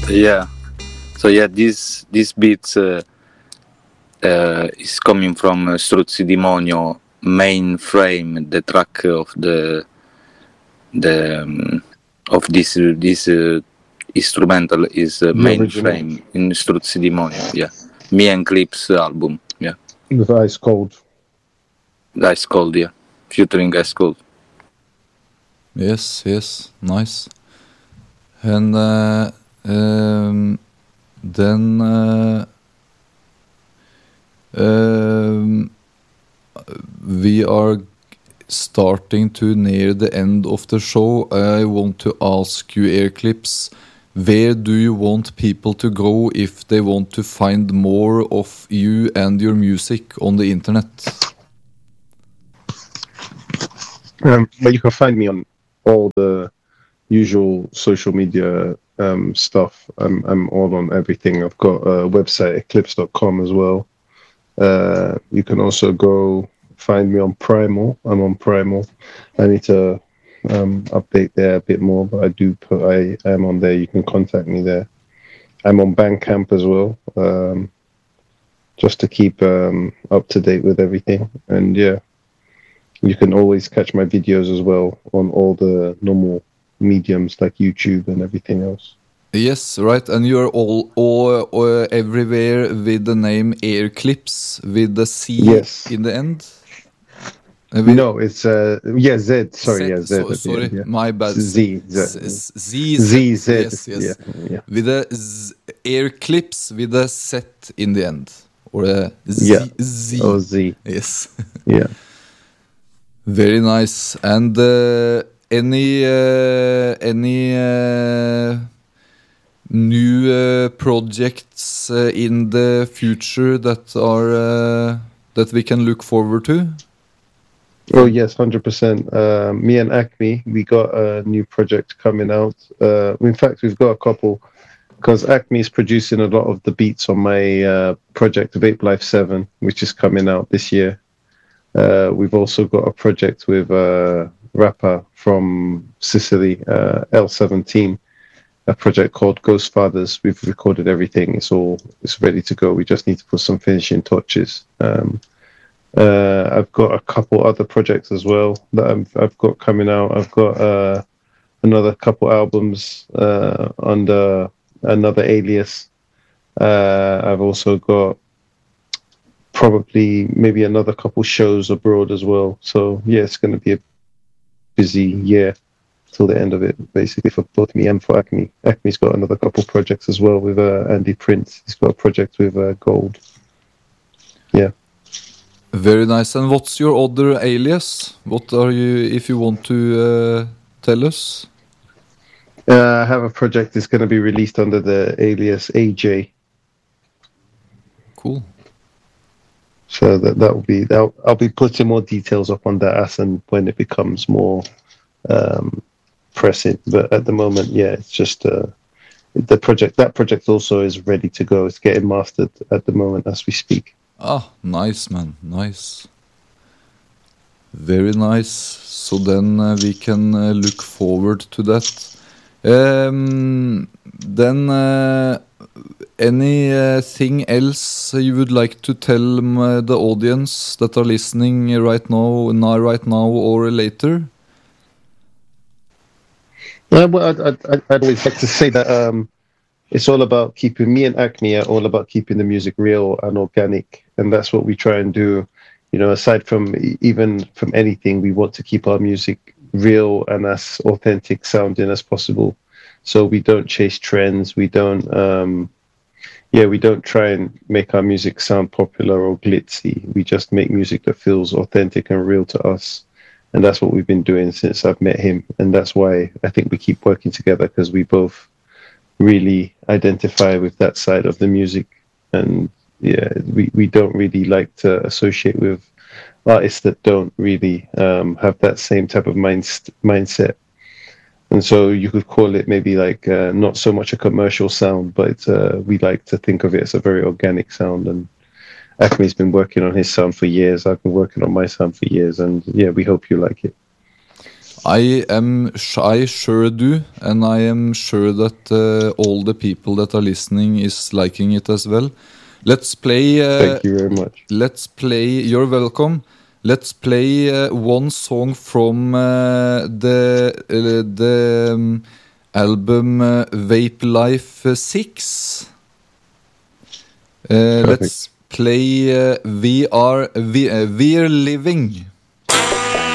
Yeah. So yeah, this beats is coming from Struzzi Demonio Mainframe, the track of the of this instrumental is The original. Mainframe in Struzzi Demonio. Yeah, me and Clips album. Yeah, With Ice Cold. Ice Cold. Yeah, featuring Ice Cold. Yes, nice. And then we are starting to near the end of the show. I want to ask you, Airclips, where do you want people to go if they want to find more of you and your music on the internet? But you can find me on all the usual social media stuff. I'm all on everything. I've got a website, eclipse.com as well. You can also go find me on Primal. I'm on Primal. I need to update there a bit more, but I am on there. You can contact me there. I'm on Bandcamp as well, just to keep up to date with everything. And yeah, you can always catch my videos as well on all the normal mediums like YouTube and everything else. Yes, right, and you're all everywhere with the name Airclips with the C Yes. in the end. No, it's Z. Sorry, Z. Sorry, yeah. my bad. Z. Z. Yes. Yeah. With a Airclips with a Z in the end, or a Z. Yeah. Z. Oh, Z. Yes. Yeah. Very nice. And any new projects in the future that are that we can look forward to? Oh yes, 100%. Me and Acme, we got a new project coming out. In fact, we've got a couple, because Acme is producing a lot of the beats on my project Vape Life 7, which is coming out this year. We've also got a project with a rapper from Sicily, L17, a project called Ghost Fathers. We've recorded everything. It's ready to go. We just need to put some finishing touches. I've got a couple other projects as well that I've got coming out. I've got another couple albums under another alias. I've also got probably maybe another couple shows abroad as well. So yeah, it's going to be a busy year till the end of it, basically, for both me and for Acme. Acme's got another couple projects as well with Andy Prince. He's got a project with Gold. Yeah. Very nice. And what's your other alias? What are you, if you want to tell us? I have a project that's going to be released under the alias AJ. Cool. So that will be. I'll be putting more details up on that as and when it becomes more pressing. But at the moment, yeah, it's just the project. That project also is ready to go. It's getting mastered at the moment as we speak. Ah, nice, man. Nice. Very nice. So then we can look forward to that. Then anything else you would like to tell the audience that are listening right now or later? Well, I'd always like to say that it's all about keeping, me and Acme are all about keeping the music real and organic, and that's what we try and do. You know, aside from anything, we want to keep our music real and as authentic sounding as possible. So we don't chase trends. We don't try and make our music sound popular or glitzy. We just make music that feels authentic and real to us. And that's what we've been doing since I've met him. And that's why I think we keep working together, because we both really identify with that side of the music. And yeah, we don't really like to associate with artists that don't really have that same type of mindset. And so you could call it maybe like not so much a commercial sound, but we like to think of it as a very organic sound. And Acme's been working on his sound for years. I've been working on my sound for years. And yeah, we hope you like it. I sure do, and I am sure that all the people that are listening is liking it as well. Let's play. Thank you very much. Let's play. You're welcome. Let's play one song from the album Vape Life 6. Let's play We're Living.